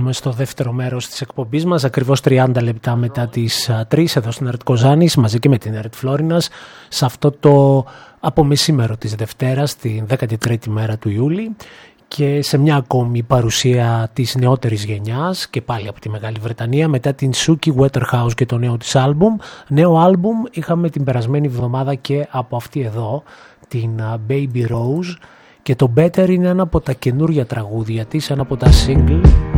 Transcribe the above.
Μπαίνουμε στο δεύτερο μέρος της εκπομπής μας, ακριβώς 30 λεπτά μετά τις 3 εδώ στην ΕΡΤ Κοζάνης, μαζί και με την ΕΡΤ Φλόρινας, σε αυτό το απομεσήμερο της Δευτέρας, την 13η μέρα του Ιούλη, και σε μια ακόμη παρουσία της νεότερης γενιάς και πάλι από τη Μεγάλη Βρετανία μετά την Suki Waterhouse και το νέο της άλμπουμ. Νέο άλμπουμ είχαμε την περασμένη εβδομάδα και από αυτή εδώ, την Baby Rose, και το Better είναι ένα από τα καινούργια τραγούδια της, ένα από τα single